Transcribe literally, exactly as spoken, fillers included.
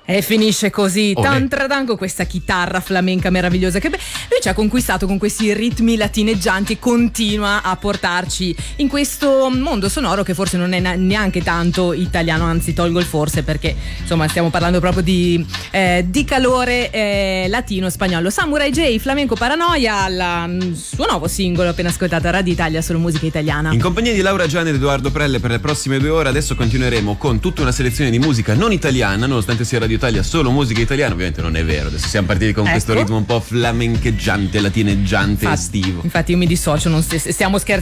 E finisce così, Olè. tantradan, con questa chitarra flamenca meravigliosa che beh, lui ci ha conquistato con questi ritmi latineggianti e continua a portarci in questo mondo sonoro che forse non è na- neanche tanto italiano, anzi tolgo il forse, perché insomma stiamo parlando proprio di, eh, di calore eh, latino-spagnolo. Samurai J, Flamenco Paranoia, la, il suo nuovo singolo appena ascoltato a Radio Italia, solo musica italiana. In compagnia di Laura Gianni ed Edoardo Prelle per le prossime due ore. Adesso continueremo con tutta una selezione di musica non italiana, nonostante sia Radio Italia solo musica italiana. Ovviamente non è vero, adesso siamo partiti con Ecco. questo ritmo un po' flamencheggiante, latineggiante, Infatti- estivo. Infatti io mi dissocio, non st- stiamo scherzando